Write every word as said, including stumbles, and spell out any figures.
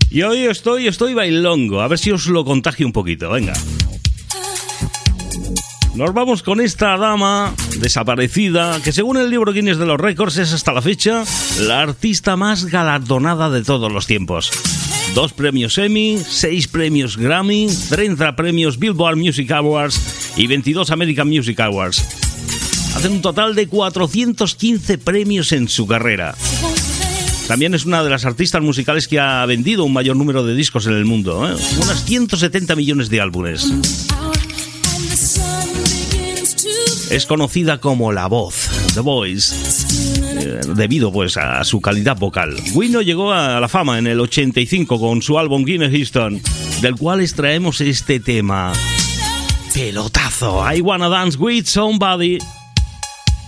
Y hoy estoy, estoy bailongo. A ver si os lo contagio un poquito. Venga. Nos vamos con esta dama desaparecida, que según el libro Guinness de los Récords es hasta la fecha la artista más galardonada de todos los tiempos. Dos premios Emmy, seis premios Grammy, treinta premios Billboard Music Awards y veintidós American Music Awards. Hace un total de cuatrocientos quince premios en su carrera. También es una de las artistas musicales que ha vendido un mayor número de discos en el mundo, ¿eh? Unas ciento setenta millones de álbumes. Es conocida como La Voz, The Voice, eh, debido pues a su calidad vocal. Wino llegó a la fama en el ochenta y cinco con su álbum Guinness Houston, del cual extraemos este tema. Pelotazo, I Wanna Dance With Somebody.